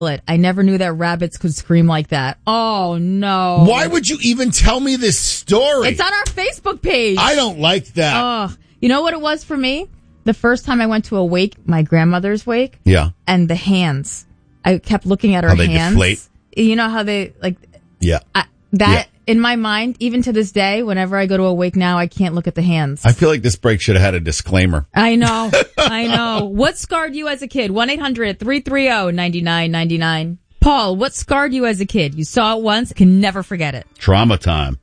I never knew that rabbits could scream like that. Oh, no. Why would you even tell me this story? It's on our Facebook page. I don't like that. Oh, you know what it was for me? The first time I went to a wake, my grandmother's wake. Yeah. And the hands. I kept looking at her How they hands. deflate. You know how they, like... Yeah. In my mind, even to this day, whenever I go to a wake now, I can't look at the hands. I feel like this break should have had a disclaimer. I know. I know. What scarred you as a kid? 1-800-330-9999. Paul, what scarred you as a kid? You saw it once, can never forget it. Trauma time.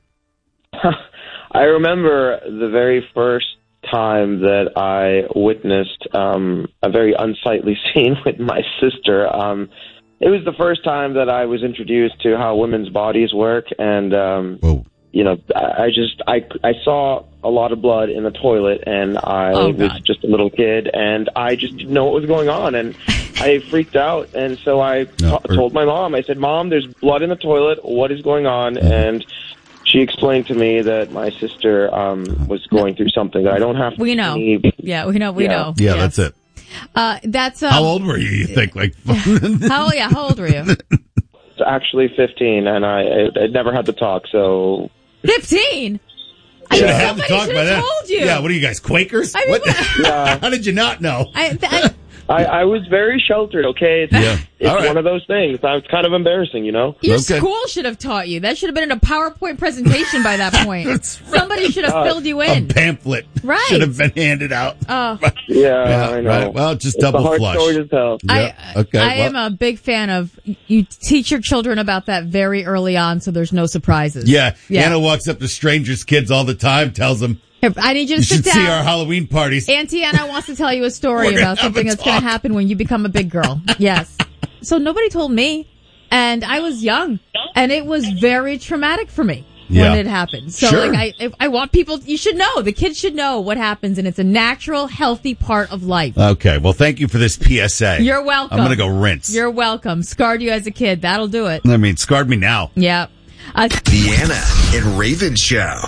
I remember the very first time that I witnessed a very unsightly scene with my sister. It was the first time that I was introduced to how women's bodies work, and you know, I saw a lot of blood in the toilet, and I was just a little kid, and I just didn't know what was going on, and I freaked out, and so I told my mom. I said, "Mom, there's blood in the toilet. What is going on?" And she explained to me that my sister was going through something that I don't have to. We know. Yeah, we know. Yeah, yes. That's it. That's how old were you? You think like? How old were you? It's actually 15, and I never had to talk. So 15. I should have had to talk by that. Told you. Yeah. What are you guys, Quakers? I mean, How did you not know? I was very sheltered, okay? It's one of those things. It's kind of embarrassing, you know? Your school should have taught you. That should have been in a PowerPoint presentation by that point. Somebody should have filled you in. A pamphlet should have been handed out. Oh. Yeah, I know. Right. Well, just it's double a hard flush. story to tell. I am a big fan of you teach your children about that very early on so there's no surprises. Yeah. Anna walks up to strangers' kids all the time, tells them, Here, I need you to sit down. See our Halloween parties. Auntie Anna wants to tell you a story about something that's going to happen when you become a big girl. Yes. So nobody told me, and I was young, and it was very traumatic for me when it happened. So I want people, you should know, the kids should know what happens, and it's a natural, healthy part of life. Okay. Well, thank you for this PSA. You're welcome. I'm going to go rinse. You're welcome. Scarred you as a kid. That'll do it. I mean, scarred me now. Yeah. The Anna and Raven Show.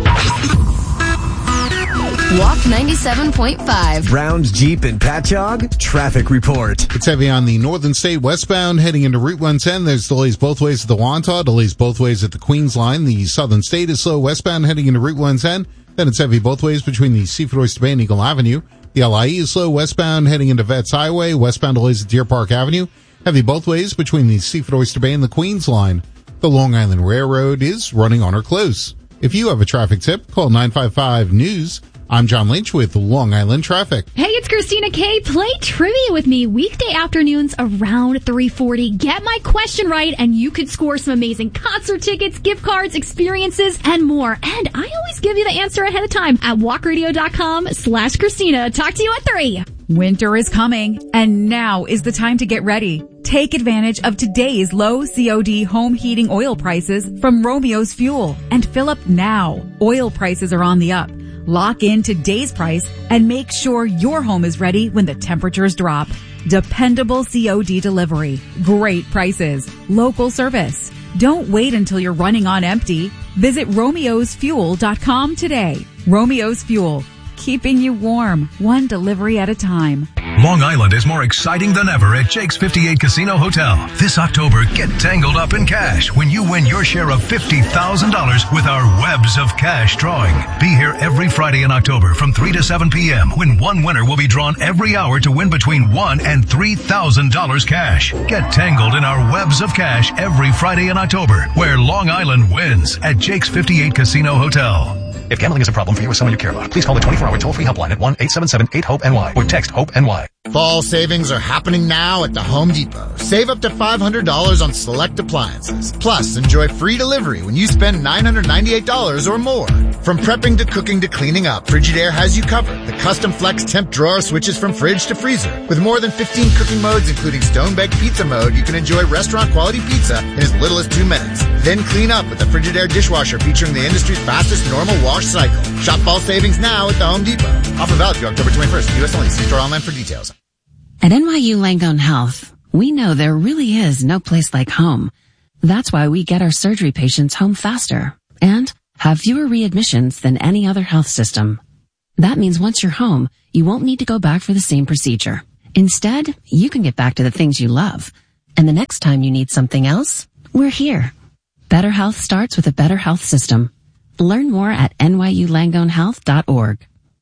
Walk 97.5. Browns, Jeep, and Patchogue. Traffic report. It's heavy on the northern state westbound heading into Route 110. There's delays both ways at the Wantagh, delays both ways at the Queens line. The southern state is slow westbound heading into Route 110. Then it's heavy both ways between the Seaford Oyster Bay and Eagle Avenue. The LIE is slow westbound heading into Vets Highway. Westbound delays at Deer Park Avenue. Heavy both ways between the Seaford Oyster Bay and the Queens line. The Long Island Railroad is running on or close. If you have a traffic tip, call 955-NEWS. I'm John Lynch with Long Island Traffic. Hey, it's Christina K. Play trivia with me weekday afternoons around 3:40. Get my question right, and you could score some amazing concert tickets, gift cards, experiences, and more. And I always give you the answer ahead of time at walkradio.com/Christina. Talk to you at 3. Winter is coming, and now is the time to get ready. Take advantage of today's low COD home heating oil prices from Romeo's Fuel and fill up now. Oil prices are on the up. Lock in today's price and make sure your home is ready when the temperatures drop. Dependable COD delivery, great prices, local service. Don't wait until you're running on empty. Visit Romeo'sFuel.com today. Romeo's Fuel, keeping you warm, one delivery at a time. Long Island is more exciting than ever at Jake's 58 Casino Hotel. This October, get tangled up in cash when you win your share of $50,000 with our Webs of Cash drawing. Be here every Friday in October from 3 to 7 p.m. when one winner will be drawn every hour to win between $1,000 and $3,000 cash. Get tangled in our Webs of Cash every Friday in October, where Long Island wins at Jake's 58 Casino Hotel. If gambling is a problem for you or someone you care about, please call the 24-hour toll-free helpline at 1-877-8-HOPE-NY or text HOPE-NY. Fall savings are happening now at the Home Depot. Save up to $500 on select appliances. Plus, enjoy free delivery when you spend $998 or more. From prepping to cooking to cleaning up, Frigidaire has you covered. The custom flex temp drawer switches from fridge to freezer. With more than 15 cooking modes, including stone-baked pizza mode, you can enjoy restaurant-quality pizza in as little as 2 minutes. Then clean up with the Frigidaire dishwasher featuring the industry's fastest normal wash cycle. Shop fall savings now at the Home Depot. Offer valid through October 21st. U.S. only. See store online for details. At NYU Langone Health, we know there really is no place like home. That's why we get our surgery patients home faster and have fewer readmissions than any other health system. That means once you're home, you won't need to go back for the same procedure. Instead, you can get back to the things you love, And the next time you need something else, we're here. Better health starts with a better health system. Learn more at nyulangonehealth.org.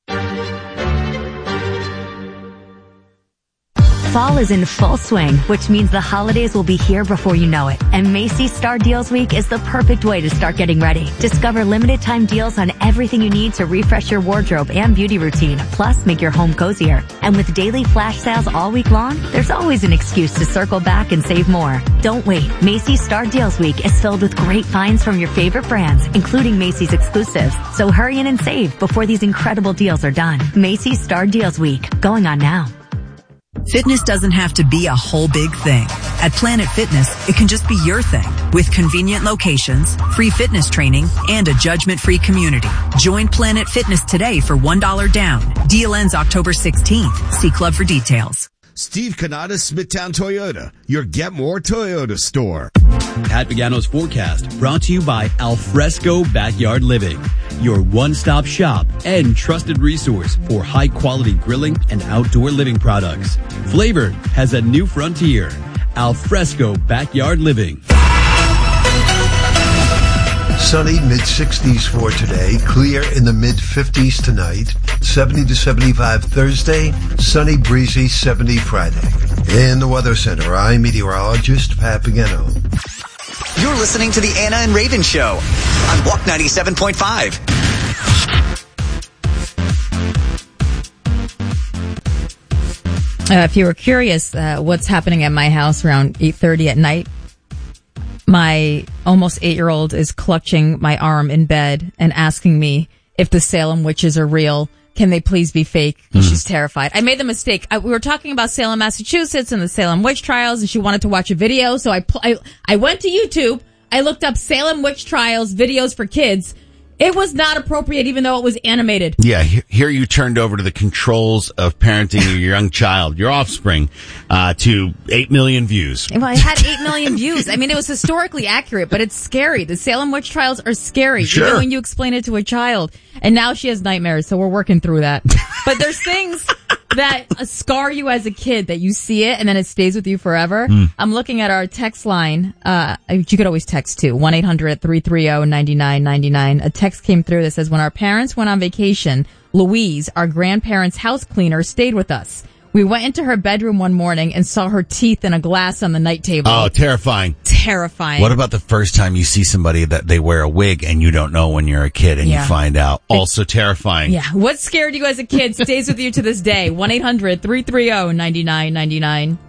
Fall is in full swing, which means the holidays will be here before you know it. And Macy's Star Deals Week is the perfect way to start getting ready. Discover limited time deals on everything you need to refresh your wardrobe and beauty routine, plus make your home cozier. And with daily flash sales all week long, there's always an excuse to circle back and save more. Don't wait. Macy's Star Deals Week is filled with great finds from your favorite brands, including Macy's exclusives. So hurry in and save before these incredible deals are done. Macy's Star Deals Week, going on now. Fitness doesn't have to be a whole big thing. At Planet Fitness, it can just be your thing. With convenient locations, free fitness training, and a judgment-free community. Join Planet Fitness today for $1 down. Deal ends October 16th. See club for details. Steve Canada, Smithtown Toyota, your Get More Toyota store. Pat Pagano's forecast brought to you by Alfresco Backyard Living, your one-stop shop and trusted resource for high-quality grilling and outdoor living products. Flavor has a new frontier. Alfresco Backyard Living. Sunny, mid-60s for today. Clear in the mid-50s tonight. 70 to 75 Thursday. Sunny, breezy, 70 Friday. In the Weather Center, I'm meteorologist Pat Pagano. You're listening to the Anna and Raven Show on Walk 97.5. If you were curious what's happening at my house around 8:30 at night, my almost 8-year-old is clutching my arm in bed and asking me if the Salem witches are real. Can they please be fake? She's terrified. I made the mistake. We were talking about Salem, Massachusetts and the Salem witch trials, and she wanted to watch a video. So I went to YouTube. I looked up Salem witch trials videos for kids. It was not appropriate, even though it was animated. Yeah, here you turned over to the controls of parenting your young child, your offspring, to 8 million views. Well, it had 8 million views. I mean, it was historically accurate, but it's scary. The Salem witch trials are scary, Sure. even when you explain it to a child. And now she has nightmares, so we're working through that. But there's things that scar you as a kid, that you see it and then it stays with you forever. I'm looking at our text line. You could always text too, 1-800-330-9999. A text came through that says, when our parents went on vacation, Louise, our grandparents' house cleaner, stayed with us. We went into her bedroom one morning and saw her teeth in a glass on the night table. Oh, terrifying. Terrifying. What about the first time you see somebody that they wear a wig and you don't know when you're a kid and you find out? Also terrifying. Yeah. What scared you as a kid stays with you to this day. 1-800-330-9999.